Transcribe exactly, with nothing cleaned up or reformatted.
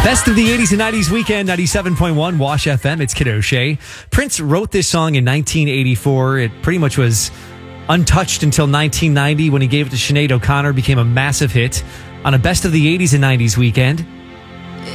Best of the eighties and nineties weekend, ninety-seven point one Wash F M. It's Kid O'Shea. Prince wrote this song in nineteen eighty-four. It pretty much was untouched until nineteen ninety when he gave it to Sinead O'Connor, became a massive hit on a Best of the eighties and nineties weekend.